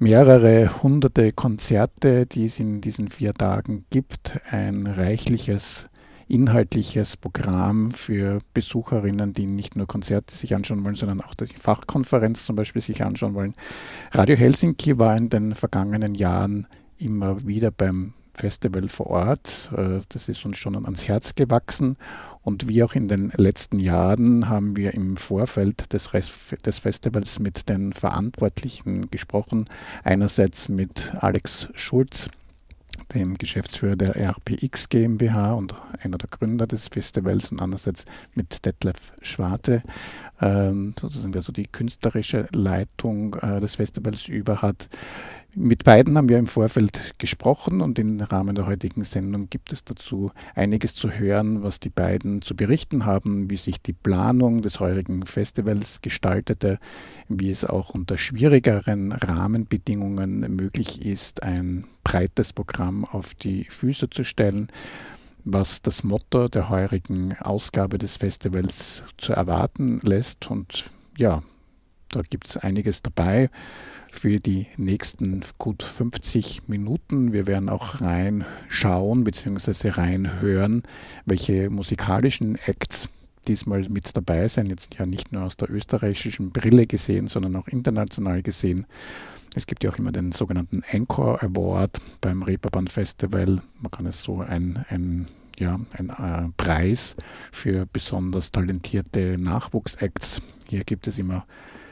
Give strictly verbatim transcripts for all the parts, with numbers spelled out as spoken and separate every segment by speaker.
Speaker 1: mehrere hunderte Konzerte, die es in diesen vier Tagen gibt. Ein reichliches inhaltliches Programm für Besucherinnen, die nicht nur Konzerte sich anschauen wollen, sondern auch die Fachkonferenz zum Beispiel sich anschauen wollen. Radio Helsinki war in den vergangenen Jahren immer wieder beim Festival vor Ort. Das ist uns schon ans Herz gewachsen. Und wie auch in den letzten Jahren haben wir im Vorfeld des, des Festivals mit den Verantwortlichen gesprochen. Einerseits mit Alex Schulz, dem Geschäftsführer der R P X GmbH und einer der Gründer des Festivals, und andererseits mit Detlef Schwarte, ähm, sozusagen der so die künstlerische Leitung äh, des Festivals über hat. Mit beiden haben wir im Vorfeld gesprochen und im Rahmen der heutigen Sendung gibt es dazu einiges zu hören, was die beiden zu berichten haben, wie sich die Planung des heurigen Festivals gestaltete, wie es auch unter schwierigeren Rahmenbedingungen möglich ist, ein breites Programm auf die Füße zu stellen, was das Motto der heurigen Ausgabe des Festivals zu erwarten lässt. Und ja, da gibt es einiges dabei für die nächsten gut fünfzig Minuten. Wir werden auch reinschauen bzw. reinhören, welche musikalischen Acts diesmal mit dabei sind. Jetzt ja nicht nur aus der österreichischen Brille gesehen, sondern auch international gesehen. Es gibt ja auch immer den sogenannten Encore Award beim Reeperbahn Festival. Man kann es so ein, ein ja, ein äh, Preis für besonders talentierte Nachwuchsacts. Hier gibt es immer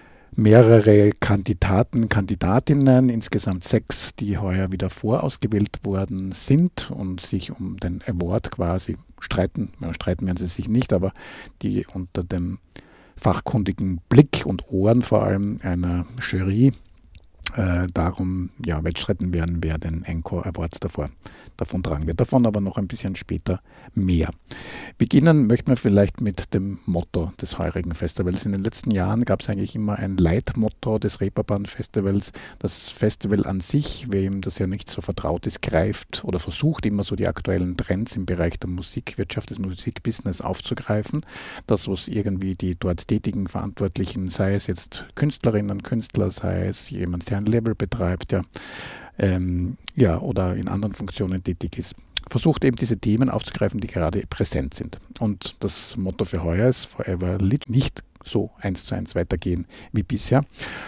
Speaker 1: mehrere Kandidaten, Kandidatinnen, insgesamt sechs, die heuer wieder vorausgewählt worden sind und sich um den Award quasi streiten. Ja, streiten werden sie sich nicht, aber die unter dem fachkundigen Blick und Ohren vor allem einer Jury äh, darum ja, wettstreiten werden, wer den Encore Award davor, davon tragen wird. Davon aber noch ein bisschen später mehr. Beginnen möchten wir vielleicht mit dem Motto des heurigen Festivals. In den letzten Jahren gab es eigentlich immer ein Leitmotto des Reeperbahn Festivals. Das Festival an sich, wem das ja nicht so vertraut ist, greift oder versucht immer so die aktuellen Trends im Bereich der Musikwirtschaft, des Musikbusiness aufzugreifen. Das, was irgendwie die dort tätigen Verantwortlichen, sei es jetzt Künstlerinnen, Künstler, sei es jemand, der ein Label betreibt, ja, ähm, ja, oder in anderen Funktionen tätig ist, versucht eben diese Themen aufzugreifen, die gerade präsent sind. Und das Motto für heuer ist Forever Lit, nicht so eins zu eins weitergehen wie bisher.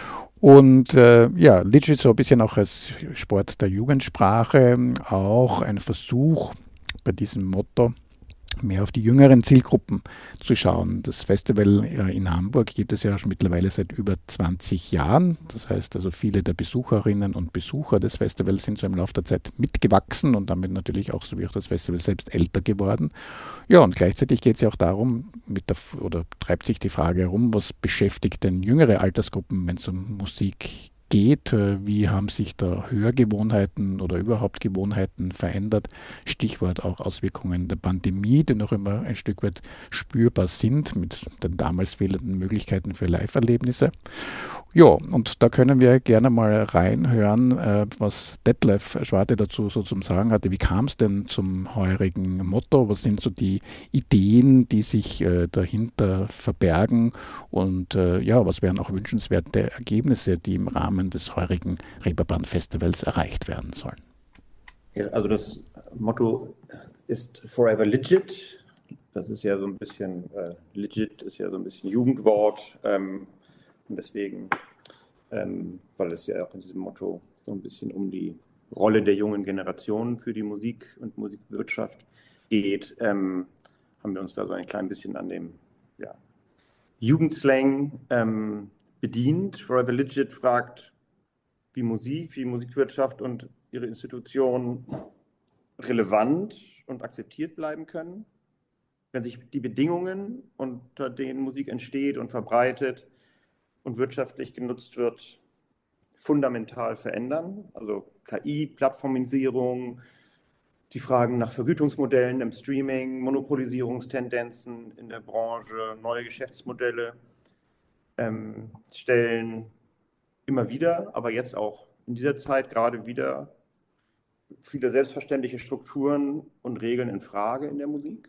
Speaker 1: Und äh, ja, Legit so ein bisschen auch als Sport der Jugendsprache, auch ein Versuch bei diesem Motto, mehr auf die jüngeren Zielgruppen zu schauen. Das Festival in Hamburg gibt es ja schon mittlerweile seit über zwanzig Jahren. Das heißt also, viele der Besucherinnen und Besucher des Festivals sind so im Laufe der Zeit mitgewachsen und damit natürlich auch, so wie auch das Festival selbst, älter geworden. Ja, und gleichzeitig geht es ja auch darum, mit der, oder treibt sich die Frage herum, was beschäftigt denn jüngere Altersgruppen, wenn es um Musik geht? Wie haben sich da Hörgewohnheiten oder überhaupt Gewohnheiten verändert? Stichwort auch Auswirkungen der Pandemie, die noch immer ein Stück weit spürbar sind mit den damals fehlenden Möglichkeiten für Live-Erlebnisse. Ja, und da können wir gerne mal reinhören, äh, was Detlef Schwarte dazu so zum Sagen hatte. Wie kam es denn zum heurigen Motto? Was sind so die Ideen, die sich äh, dahinter verbergen? Und äh, ja, was wären auch wünschenswerte Ergebnisse, die im Rahmen des heurigen Reeperbahn Festivals erreicht werden sollen?
Speaker 2: Ja, also das Motto ist Forever Legit. Das ist ja so ein bisschen, äh, legit ist ja so ein bisschen Jugendwort. Ähm, Und deswegen, ähm, weil es ja auch in diesem Motto so ein bisschen um die Rolle der jungen Generation für die Musik und Musikwirtschaft geht, ähm, haben wir uns da so ein klein bisschen an dem ja, Jugendslang ähm, bedient. Forever Legit fragt, wie Musik, wie Musikwirtschaft und ihre Institutionen relevant und akzeptiert bleiben können, wenn sich die Bedingungen, unter denen Musik entsteht und verbreitet und wirtschaftlich genutzt wird, fundamental verändern. Also K I, Plattformisierung, die Fragen nach Vergütungsmodellen im Streaming, Monopolisierungstendenzen in der Branche, neue Geschäftsmodelle ähm, stellen immer wieder, aber jetzt auch in dieser Zeit gerade wieder viele selbstverständliche Strukturen und Regeln in Frage in der Musik.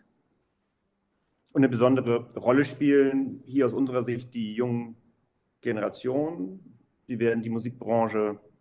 Speaker 2: Und eine besondere Rolle spielen hier aus unserer Sicht die jungen Generationen. Die werden die Musikbranche